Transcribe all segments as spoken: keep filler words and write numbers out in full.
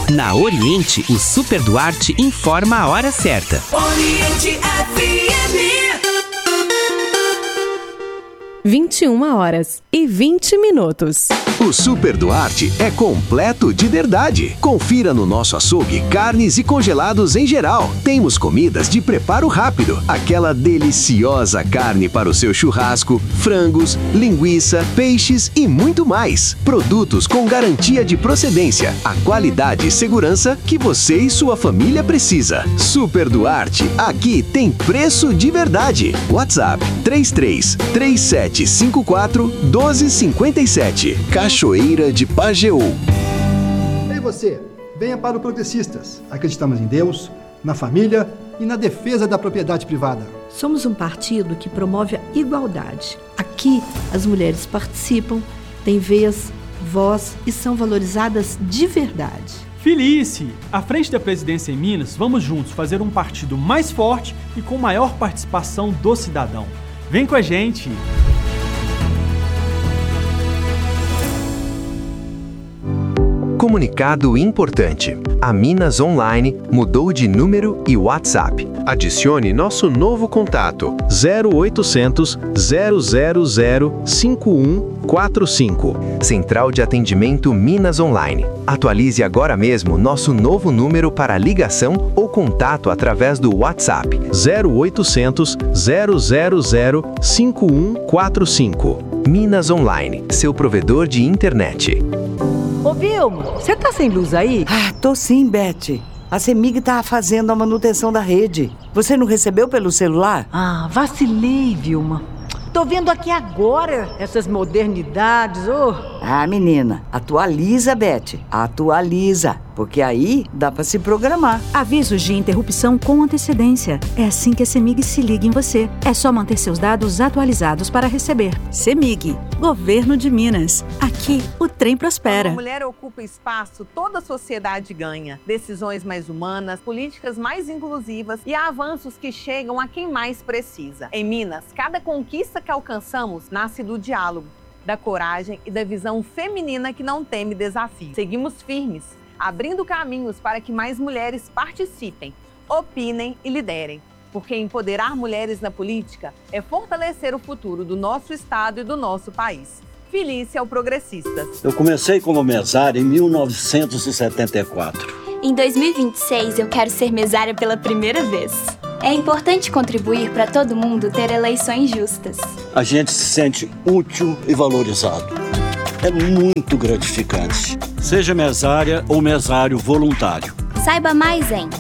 Na Oriente, o Super Duarte informa a hora certa. Oriente F M. vinte e uma horas e vinte minutos. O Super Duarte é completo de verdade. Confira no nosso açougue carnes e congelados em geral. Temos comidas de preparo rápido, aquela deliciosa carne para o seu churrasco, frangos, linguiça, peixes e muito mais. Produtos com garantia de procedência, a qualidade e segurança que você e sua família precisa. Super Duarte, aqui tem preço de verdade. WhatsApp três três três sete cinco quatro um dois cinco sete. Cachoeira de Pajeú. Ei você, venha para o Progressistas. Acreditamos em Deus, na família e na defesa da propriedade privada. Somos um partido que promove a igualdade. Aqui, as mulheres participam, têm vez, voz e são valorizadas de verdade. Filice, à frente da presidência em Minas, vamos juntos fazer um partido mais forte e com maior participação do cidadão. Vem com a gente! Comunicado importante. A Minas Online mudou de número e WhatsApp. Adicione nosso novo contato zero oitocentos, zero zero zero, cinco um quatro cinco. Central de Atendimento Minas Online. Atualize agora mesmo nosso novo número para ligação ou contato através do WhatsApp zero oitocentos, zero zero zero, cinco um quatro cinco. Minas Online, seu provedor de internet. Ô Vilma, você tá sem luz aí? Ah, tô sim, Beth. A CEMIG tá fazendo a manutenção da rede. Você não recebeu pelo celular? Ah, vacilei, Vilma. Tô vendo aqui agora essas modernidades, ô. Oh. Ah, menina, atualiza, Beth. Atualiza, porque aí dá pra se programar. Avisos de interrupção com antecedência. É assim que a CEMIG se liga em você. É só manter seus dados atualizados para receber. CEMIG, Governo de Minas. Aqui, o trem prospera. Quando a mulher ocupa espaço, toda a sociedade ganha. Decisões mais humanas, políticas mais inclusivas e avanços que chegam a quem mais precisa. Em Minas, cada conquista que alcançamos nasce do diálogo, da coragem e da visão feminina que não teme desafios. Seguimos firmes, abrindo caminhos para que mais mulheres participem, opinem e liderem. Porque empoderar mulheres na política é fortalecer o futuro do nosso estado e do nosso país. Filice ao Progressistas. Eu comecei como mesária em mil novecentos e setenta e quatro. Em dois mil e vinte e seis, eu quero ser mesária pela primeira vez. É importante contribuir para todo mundo ter eleições justas. A gente se sente útil e valorizado. É muito gratificante. Seja mesária ou mesário voluntário. Saiba mais em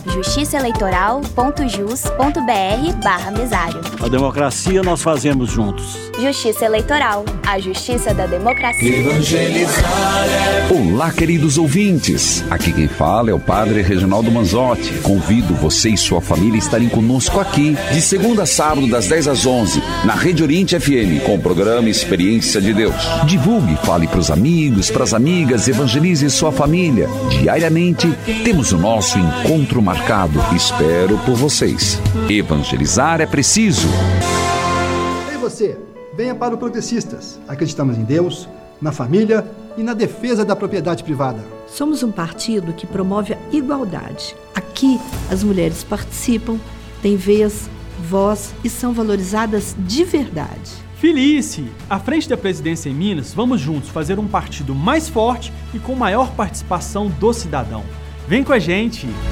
justiçaeleitoral.jus.br barra mesário. A democracia nós fazemos juntos. Justiça Eleitoral, a justiça da democracia. Evangelizar é... Olá, queridos ouvintes. Aqui quem fala é o Padre Reginaldo Manzotti. Convido você e sua família a estarem conosco aqui, de segunda a sábado, das dez às onze, na Rede Oriente F M, com o programa Experiência de Deus. Divulgue, fale para os amigos, para as amigas, evangelize sua família. Diariamente, temos o nosso encontro marcado. Espero por vocês. Evangelizar é preciso. Ei você, venha para o Progressistas. Acreditamos em Deus, na família e na defesa da propriedade privada. Somos um partido que promove a igualdade. Aqui, as mulheres participam, têm vez, voz e são valorizadas de verdade. Filice, à frente da presidência em Minas, vamos juntos fazer um partido mais forte e com maior participação do cidadão. Vem com a gente!